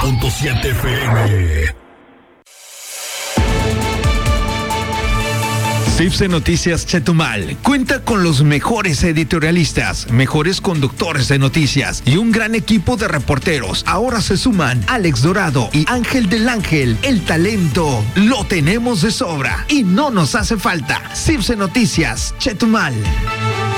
90.7 FM. CIFSE Noticias Chetumal cuenta con los mejores editorialistas, mejores conductores de noticias y un gran equipo de reporteros. Ahora se suman Alex Dorado y Ángel del Ángel. El talento lo tenemos de sobra y no nos hace falta. CIFSE Noticias Chetumal.